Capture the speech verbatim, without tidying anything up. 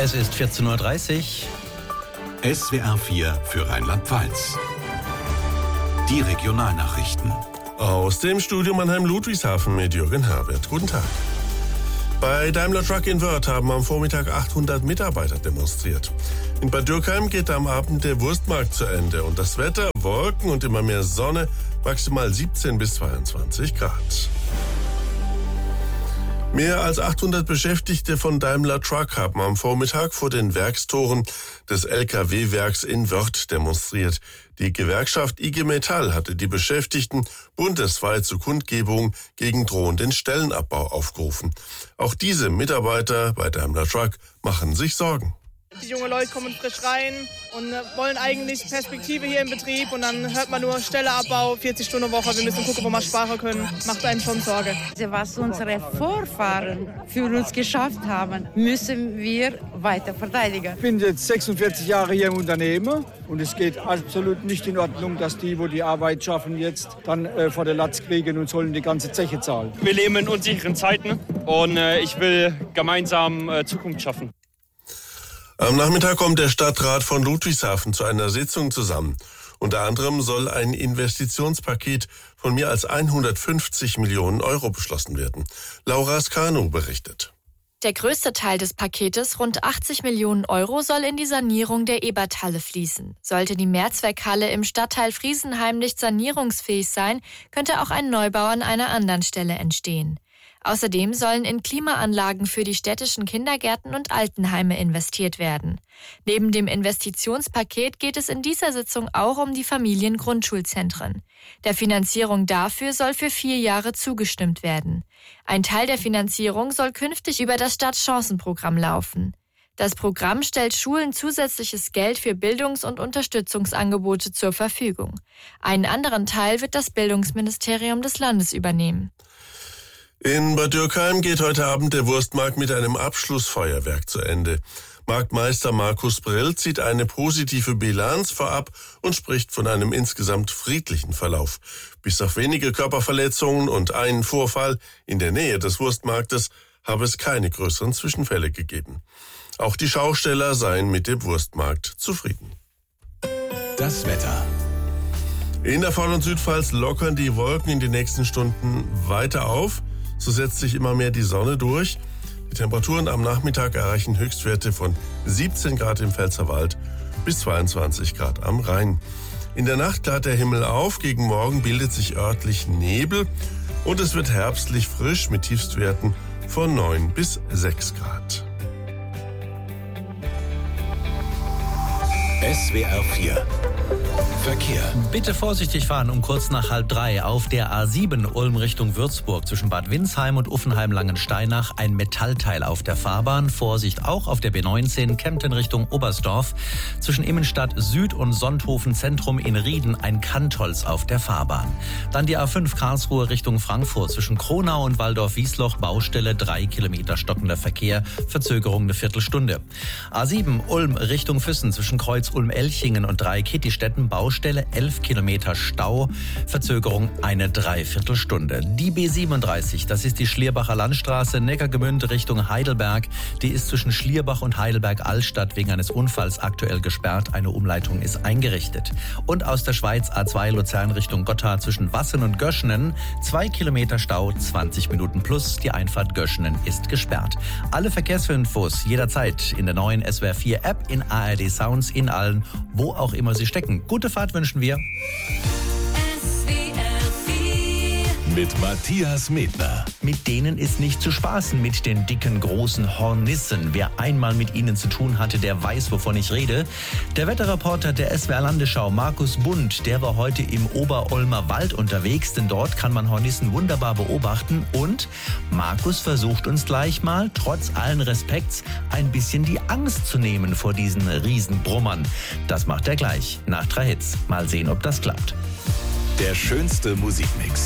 Es ist vierzehn Uhr dreißig. S W R vier für Rheinland-Pfalz. Die Regionalnachrichten. Aus dem Studio Mannheim-Ludwigshafen mit Jürgen Herbert. Guten Tag. Bei Daimler Truck in Wörth haben am Vormittag achthundert Mitarbeiter demonstriert. In Bad Dürkheim geht am Abend der Wurstmarkt zu Ende und das Wetter, Wolken und immer mehr Sonne, maximal siebzehn bis zweiundzwanzig Grad. Mehr als achthundert Beschäftigte von Daimler Truck haben am Vormittag vor den Werkstoren des L K W-Werks in Wörth demonstriert. Die Gewerkschaft I G Metall hatte die Beschäftigten bundesweit zur Kundgebung gegen drohenden Stellenabbau aufgerufen. Auch diese Mitarbeiter bei Daimler Truck machen sich Sorgen. Die jungen Leute kommen frisch rein und wollen eigentlich Perspektive hier im Betrieb und dann hört man nur Stellenabbau, vierzig Stunden Woche, wir müssen gucken, wo wir sparen können. Macht einen schon Sorge. Was unsere Vorfahren für uns geschafft haben, müssen wir weiter verteidigen. Ich bin jetzt sechsundvierzig Jahre hier im Unternehmen und es geht absolut nicht in Ordnung, dass die, wo die Arbeit schaffen, jetzt dann äh, vor der Latz kriegen und sollen die ganze Zeche zahlen. Wir leben in unsicheren Zeiten und äh, ich will gemeinsam äh, Zukunft schaffen. Am Nachmittag kommt der Stadtrat von Ludwigshafen zu einer Sitzung zusammen. Unter anderem soll ein Investitionspaket von mehr als hundertfünfzig Millionen Euro beschlossen werden. Laura Skanu berichtet. Der größte Teil des Paketes, rund achtzig Millionen Euro, soll in die Sanierung der Eberthalle fließen. Sollte die Mehrzweckhalle im Stadtteil Friesenheim nicht sanierungsfähig sein, könnte auch ein Neubau an einer anderen Stelle entstehen. Außerdem sollen in Klimaanlagen für die städtischen Kindergärten und Altenheime investiert werden. Neben dem Investitionspaket geht es in dieser Sitzung auch um die Familiengrundschulzentren. Der Finanzierung dafür soll für vier Jahre zugestimmt werden. Ein Teil der Finanzierung soll künftig über das Stadtchancenprogramm laufen. Das Programm stellt Schulen zusätzliches Geld für Bildungs- und Unterstützungsangebote zur Verfügung. Einen anderen Teil wird das Bildungsministerium des Landes übernehmen. In Bad Dürkheim geht heute Abend der Wurstmarkt mit einem Abschlussfeuerwerk zu Ende. Marktmeister Markus Brill zieht eine positive Bilanz vorab und spricht von einem insgesamt friedlichen Verlauf. Bis auf wenige Körperverletzungen und einen Vorfall in der Nähe des Wurstmarktes habe es keine größeren Zwischenfälle gegeben. Auch die Schausteller seien mit dem Wurstmarkt zufrieden. Das Wetter. In der Vorder- und Südpfalz lockern die Wolken in den nächsten Stunden weiter auf. So setzt sich immer mehr die Sonne durch. Die Temperaturen am Nachmittag erreichen Höchstwerte von siebzehn Grad im Pfälzerwald bis zweiundzwanzig Grad am Rhein. In der Nacht klart der Himmel auf, gegen Morgen bildet sich örtlich Nebel und es wird herbstlich frisch mit Tiefstwerten von neun bis sechs Grad. S W R vier Verkehr. Bitte vorsichtig fahren um kurz nach halb drei auf der A sieben Ulm Richtung Würzburg zwischen Bad Windsheim und Uffenheim-Langensteinach ein Metallteil auf der Fahrbahn. Vorsicht auch auf der B neunzehn Kempten Richtung Oberstdorf zwischen Immenstadt Süd und Sonthofen Zentrum in Rieden ein Kantholz auf der Fahrbahn. Dann die A fünf Karlsruhe Richtung Frankfurt zwischen Kronau und Waldorf-Wiesloch Baustelle drei Kilometer stockender Verkehr, Verzögerung eine Viertelstunde. A sieben Ulm Richtung Füssen zwischen Kreuz Ulm-Elchingen und Dreieck-Kittistetten Baustelle elf Kilometer Stau, Verzögerung eine Dreiviertelstunde. Die B siebenunddreißig, das ist die Schlierbacher Landstraße, Neckargemünd Richtung Heidelberg. Die ist zwischen Schlierbach und Heidelberg-Altstadt wegen eines Unfalls aktuell gesperrt. Eine Umleitung ist eingerichtet. Und aus der Schweiz A zwei Luzern Richtung Gotthard zwischen Wassen und Göschenen. Zwei Kilometer Stau, zwanzig Minuten plus. Die Einfahrt Göschenen ist gesperrt. Alle Verkehrsinfos jederzeit in der neuen S W R vier App, in A R D Sounds, in allen, wo auch immer Sie stecken. Gute Fahrt wünschen wir. Mit Matthias Medner. Mit denen ist nicht zu spaßen, mit den dicken, großen Hornissen. Wer einmal mit ihnen zu tun hatte, der weiß, wovon ich rede. Der Wetterreporter der S W R Landesschau, Markus Bund, der war heute im Oberolmer Wald unterwegs, denn dort kann man Hornissen wunderbar beobachten. Und Markus versucht uns gleich mal, trotz allen Respekts, ein bisschen die Angst zu nehmen vor diesen Riesenbrummern. Das macht er gleich, nach drei Hits. Mal sehen, ob das klappt. Der schönste Musikmix.